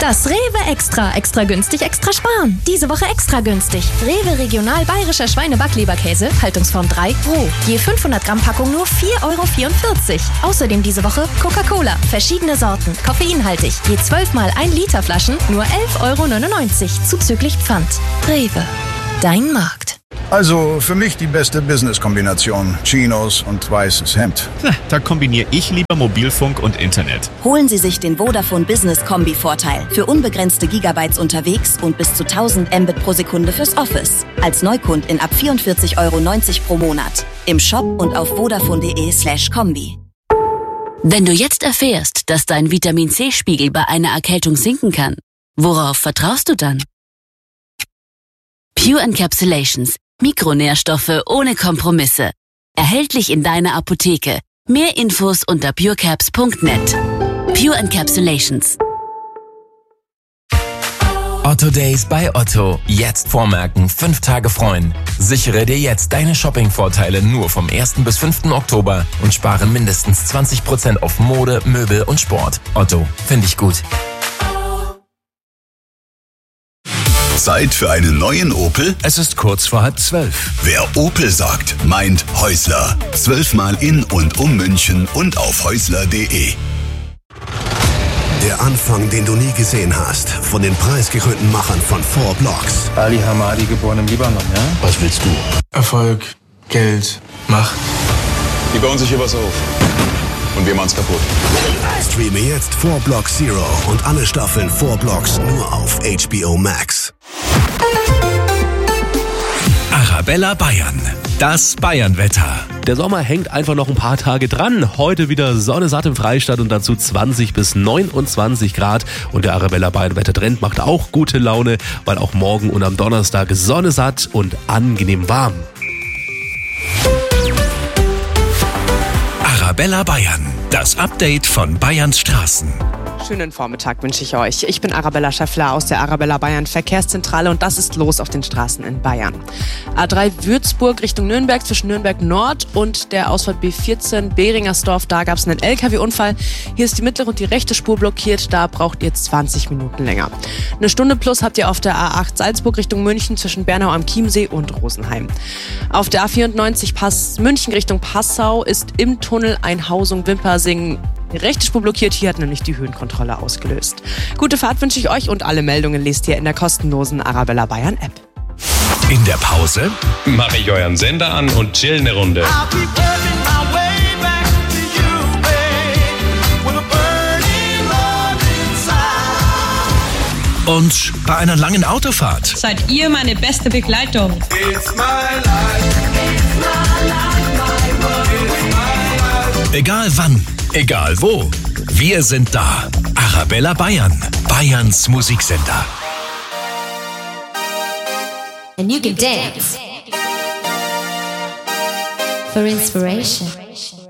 Das Rewe Extra. Extra günstig, extra sparen. Diese Woche extra günstig. Rewe Regional Bayerischer Schweine-Backleberkäse, Haltungsform 3, roh. Je 500 Gramm Packung nur 4,44 €. Außerdem diese Woche Coca-Cola. Verschiedene Sorten, koffeinhaltig. Je 12 mal 1 Liter Flaschen nur 11,99 € zuzüglich Pfand. Rewe. Dein Markt. Also für mich die beste Business-Kombination. Chinos und weißes Hemd. Da kombiniere ich lieber Mobilfunk und Internet. Holen Sie sich den Vodafone Business Kombi-Vorteil. Für unbegrenzte Gigabytes unterwegs und bis zu 1000 Mbit pro Sekunde fürs Office. Als Neukund in ab 44,90 € pro Monat. Im Shop und auf vodafone.de/kombi. Wenn du jetzt erfährst, dass dein Vitamin-C-Spiegel bei einer Erkältung sinken kann, worauf vertraust du dann? Pure Encapsulations. Mikronährstoffe ohne Kompromisse. Erhältlich in deiner Apotheke. Mehr Infos unter purecaps.net. Pure Encapsulations. Otto Days bei Otto. Jetzt vormerken, 5 Tage freuen. Sichere dir jetzt deine Shopping-Vorteile nur vom 1. bis 5. Oktober und spare mindestens 20% auf Mode, Möbel und Sport. Otto, finde ich gut. Zeit für einen neuen Opel? Es ist kurz vor 11:30. Wer Opel sagt, meint Häusler. 12-mal in und um München und auf häusler.de. Der Anfang, den du nie gesehen hast, von den preisgekrönten Machern von 4 Blocks. Ali Hamadi, geboren im Libanon, ja? Was willst du? Erfolg, Geld, Macht. Die bauen sich hier was auf. Und wir machen's kaputt. Streame jetzt 4 Blocks Zero und alle Staffeln 4 Blocks nur auf HBO Max. Arabella Bayern. Das Bayern-Wetter. Der Sommer hängt einfach noch ein paar Tage dran. Heute wieder Sonne satt im Freistaat und dazu 20 bis 29 Grad. Und der Arabella Bayern-Wettertrend macht auch gute Laune, weil auch morgen und am Donnerstag Sonne satt und angenehm warm. Arabella Bayern. Das Update von Bayerns Straßen. Schönen Vormittag wünsche ich euch. Ich bin Arabella Schäffler aus der Arabella Bayern Verkehrszentrale und das ist los auf den Straßen in Bayern. A3 Würzburg Richtung Nürnberg zwischen Nürnberg Nord und der Ausfahrt B14 Behringersdorf. Da gab es einen LKW-Unfall. Hier ist die mittlere und die rechte Spur blockiert. Da braucht ihr 20 Minuten länger. Eine Stunde plus habt ihr auf der A8 Salzburg Richtung München zwischen Bernau am Chiemsee und Rosenheim. Auf der A94 München Richtung Passau ist im Tunnel Einhausung-Wimpersing rechte Spur blockiert, hier hat nämlich die Höhenkontrolle ausgelöst. Gute Fahrt wünsche ich euch und alle Meldungen lest ihr in der kostenlosen Arabella Bayern App. In der Pause mache ich euren Sender an und chill eine Runde. Und bei einer langen Autofahrt seid ihr meine beste Begleitung. It's my life. It's my life, my world. It's my life. Egal wann, egal wo, wir sind da. Arabella Bayern, Bayerns Musiksender. And you can dance for inspiration.